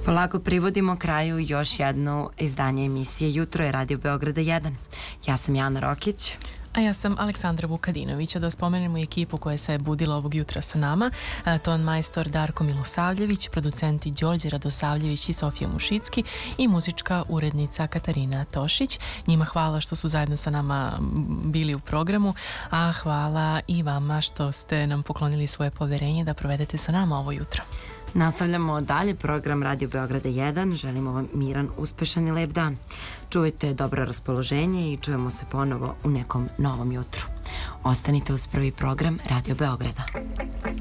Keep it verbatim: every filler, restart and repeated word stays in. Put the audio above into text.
Polako privodimo kraju još jedno izdanje emisije Jutro je Radio Beograda jedan. Ja sam Jana Rokić. A ja sam Aleksandra Vukadinović. Da spomenemo ekipu koja se je budila ovog jutra sa nama. Ton majstor Darko Milosavljević, producenti Đorđe Radosavljević i Sofija Mušicki i muzička urednica Katarina Tošić. Njima hvala što su zajedno sa nama bili u programu, a hvala i vama što ste nam poklonili svoje poverenje da provedete sa nama ovo jutro. Nastavljamo dalje program Radio Beograda jedan. Želimo vam miran, uspešan i lep dan. Čuvajte dobro raspoloženje i čujemo se ponovo u nekom novom jutru. Ostanite uz prvi program Radio Beograda.